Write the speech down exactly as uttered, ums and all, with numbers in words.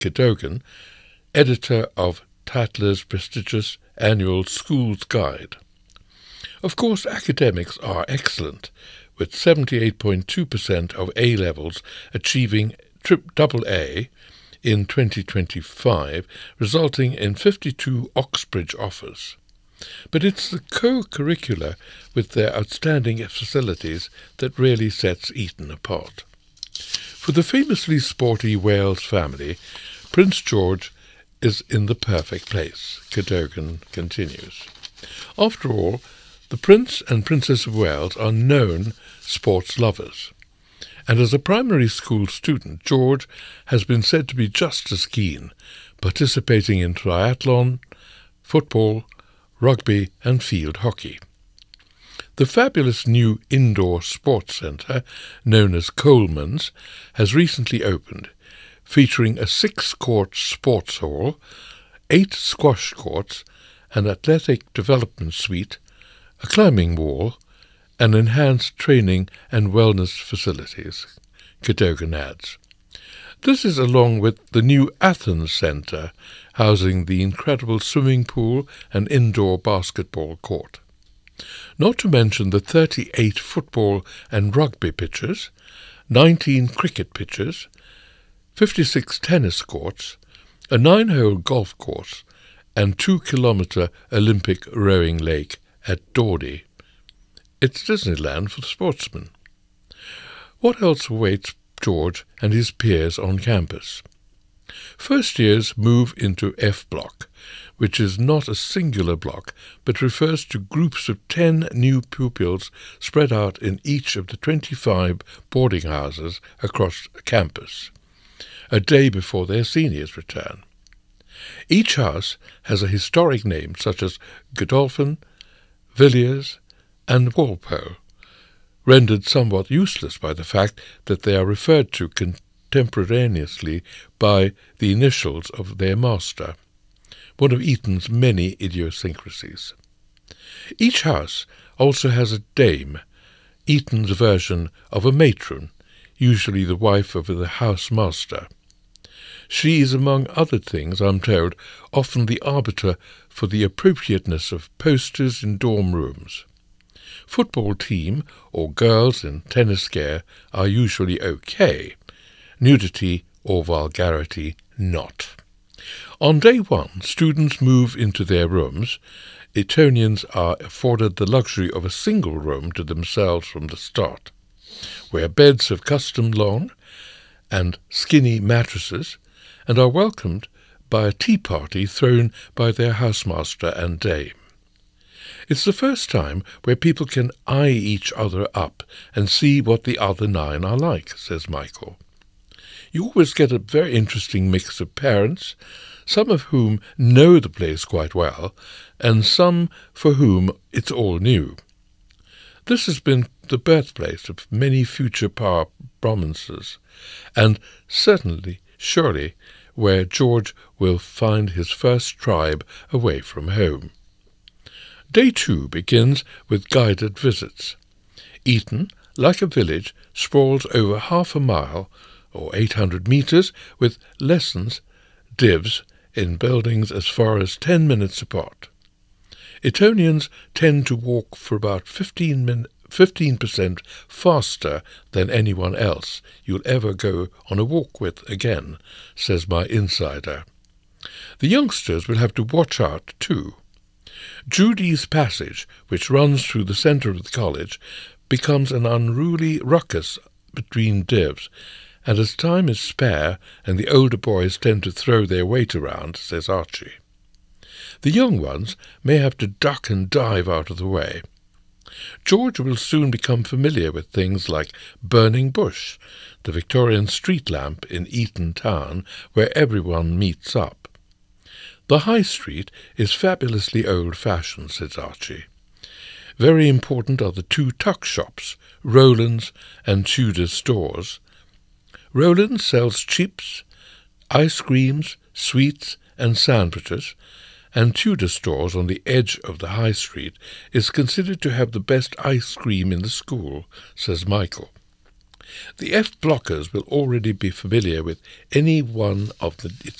Cadogan, editor of Tatler's prestigious annual School's Guide. Of course, academics are excellent, with seventy-eight point two percent of A-levels achieving double A in twenty twenty-five, resulting in fifty-two Oxbridge offers. But it's the co-curricular with their outstanding facilities that really sets Eton apart. For the famously sporty Wales family, Prince George is in the perfect place, Cadogan continues. After all, the Prince and Princess of Wales are known sports lovers, and as a primary school student, George has been said to be just as keen, participating in triathlon, football, rugby and field hockey. The fabulous new indoor sports centre, known as Coleman's, has recently opened, featuring a six-court sports hall, eight squash courts, an athletic development suite, a climbing wall, and enhanced training and wellness facilities, Cadogan adds. This is along with the new Athens Centre, housing the incredible swimming pool and indoor basketball court. Not to mention the thirty-eight football and rugby pitches, nineteen cricket pitches, fifty-six tennis courts, a nine-hole golf course, and two-kilometre Olympic rowing lake at Dawdy. It's Disneyland for sportsmen. What else awaits George and his peers on campus? First years move into F Block, which is not a singular block, but refers to groups of ten new pupils spread out in each of the twenty-five boarding houses across campus, a day before their seniors return. Each house has a historic name such as Godolphin, Villiers, and Walpole, rendered somewhat useless by the fact that they are referred to contemporaneously by the initials of their master, one of Eton's many idiosyncrasies. Each house also has a dame, Eton's version of a matron, usually the wife of the housemaster. She is, among other things, I'm told, often the arbiter for the appropriateness of posters in dorm rooms. Football team or girls in tennis gear are usually okay, nudity or vulgarity not. On day one, students move into their rooms. Etonians are afforded the luxury of a single room to themselves from the start, where beds have custom long and skinny mattresses, and are welcomed by a tea party thrown by their housemaster and dame. It's the first time where people can eye each other up and see what the other nine are like, says Michael. You always get a very interesting mix of parents, some of whom know the place quite well, and some for whom it's all new. This has been the birthplace of many future power prominences, and certainly, surely, where George will find his first tribe away from home. Day two begins with guided visits. Eton, like a village, sprawls over half a mile, or eight hundred metres, with lessons, divs, in buildings as far as ten minutes apart. Etonians tend to walk for about fifteen min- fifteen percent faster than anyone else you'll ever go on a walk with again, says my insider. The youngsters will have to watch out too. Judy's Passage, which runs through the centre of the college, becomes an unruly ruckus between divs, and as time is spare and the older boys tend to throw their weight around, says Archie. The young ones may have to duck and dive out of the way. George will soon become familiar with things like Burning Bush, the Victorian street lamp in Eton town where everyone meets up. The High Street is fabulously old-fashioned, says Archie. Very important are the two tuck shops, Rowland's and Tudor's stores. Rowland's sells chips, ice creams, sweets and sandwiches, and Tudor stores on the edge of the High Street is considered to have the best ice cream in the school, says Michael. The F blockers will already be familiar with any one of the, its